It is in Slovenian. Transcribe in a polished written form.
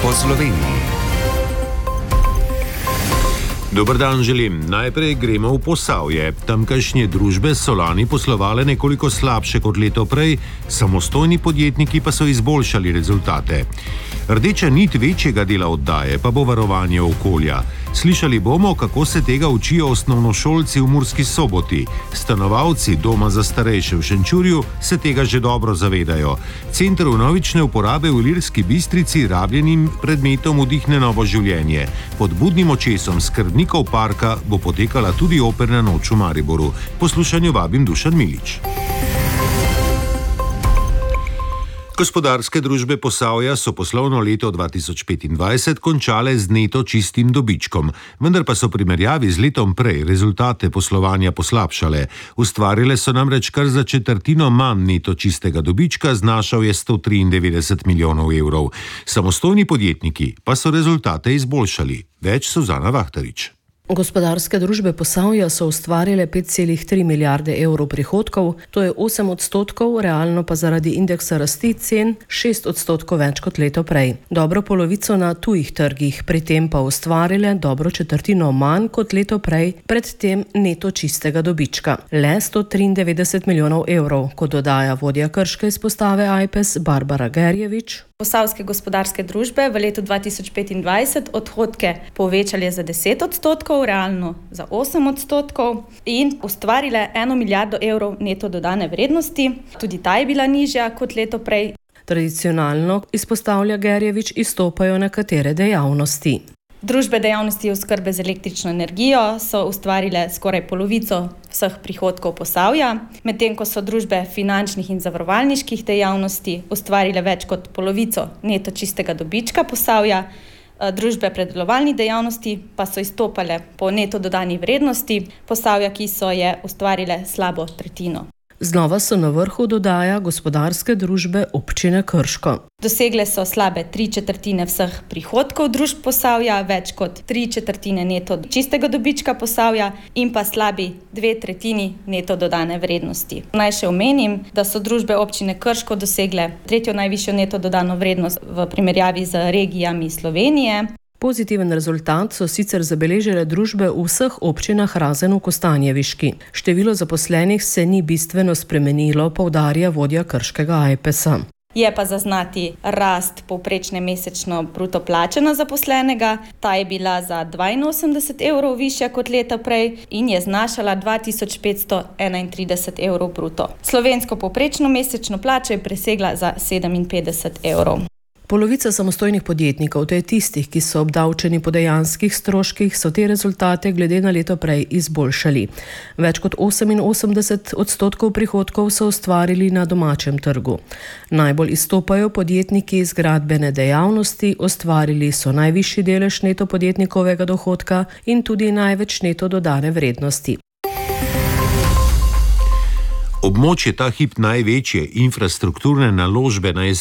po Sloveniji. Dober dan želim. Najprej gremo v Posavje. Tamkajšnje družbe so lani poslovale nekoliko slabše kot leto prej, samostojni podjetniki pa so izboljšali rezultate. Rdeča nit večjega dela oddaje pa bo varovanje okolja. Slišali bomo, kako se tega učijo osnovnošolci v Murski Soboti. Stanovalci doma za starejše v Šenčurju se tega že dobro zavedajo. Center vnovične uporabe v Ilirski Bistrici rabljenim predmetom vdihne novo življenje. Pod budnim očesom skrbnikov parka bo potekala tudi operna noč v Mariboru. Poslušanju vabim Dušan Milič. Gospodarske družbe Posavja so poslovno leto 2025 končale z neto čistim dobičkom, vendar pa so v primerjavi z letom prej rezultate poslovanja poslabšale. Ustvarile so namreč kar za četrtino manj neto čistega dobička, znašal je 193 milijonov evrov. Samostojni podjetniki pa so rezultate izboljšali. Več Suzana Vahtarič. Gospodarske družbe Posavja so ustvarile 5,3 milijarde evrov prihodkov, to je 8%, realno pa zaradi indeksa rasti cen 6% več kot leto prej. Dobro polovico na tujih trgih, pri tem pa ustvarile dobro četrtino manj kot leto prej, predtem neto čistega dobička. Le 193 milijonov evrov, kot dodaja vodja krške izpostave AJPES Barbara Gerjevič. Posavske gospodarske družbe v letu 2025 odhodke povečali za 10%, realno za 8% in ustvarile 1 milijardo evrov neto dodane vrednosti. Tudi ta je bila nižja kot leto prej. Tradicionalno, izpostavlja Gerjevič, izstopajo nekatere dejavnosti. Družbe dejavnosti oskrbe z električno energijo so ustvarile skoraj polovico vseh prihodkov Posavja, medtem ko so družbe finančnih in zavarovalniških dejavnosti ustvarile več kot polovico neto čistega dobička Posavja. Družbe predelovalnih dejavnosti pa so izstopale po neto dodani vrednosti Posavja, ki so je ustvarile slabo tretjino. Znova so na vrhu, dodaja, gospodarske družbe občine Krško. Dosegle so slabe 3/4 vseh prihodkov družb Posavja, več kot 3/4 neto čistega dobička Posavja in pa slabi 2/3 neto dodane vrednosti. Naj še omenim, da so družbe občine Krško dosegle tretjo najvišjo neto dodano vrednost v primerjavi z regijami Slovenije. Pozitiven rezultat so sicer zabeležile družbe v vseh občinah razen v Kostanjeviški. Število zaposlenih se ni bistveno spremenilo, poudarja vodja krškega AJPES-a. Je pa zaznati rast povprečne mesečno bruto plače na zaposlenega. Ta je bila za 82 evrov višja kot leta prej in je znašala 2531 evrov bruto. Slovensko povprečno mesečno plačo je presegla za 57 evrov. Polovica samostojnih podjetnikov, to je tistih, ki so obdavčeni po dejanskih stroških, so te rezultate glede na leto prej izboljšali. Več kot 88% prihodkov so ustvarili na domačem trgu. Najbolj izstopajo podjetniki iz gradbene dejavnosti, ustvarili so najvišji delež neto podjetnikovega dohodka in tudi največ neto dodane vrednosti. Območje ta hip največje infrastrukturne naložbe na